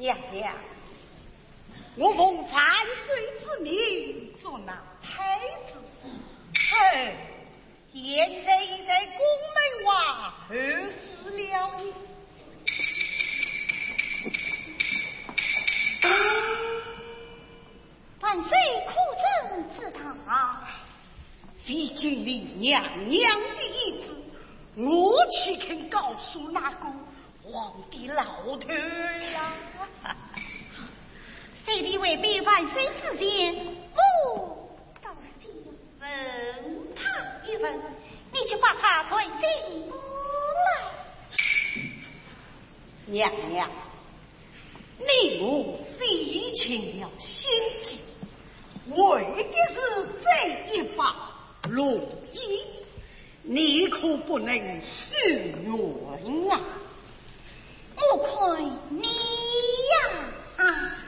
娘娘，我奉万岁之命做那太子，现在已在宫门外候旨了也。 万岁苦朕知道， 毕竟你娘娘的意志，我岂肯告诉那个皇帝老头呀？ 谁必违背万岁之言？我高兴问他一问，你就把他推进屋来。 娘娘，你我费尽了心机，为的是这一把龙衣，你可不能随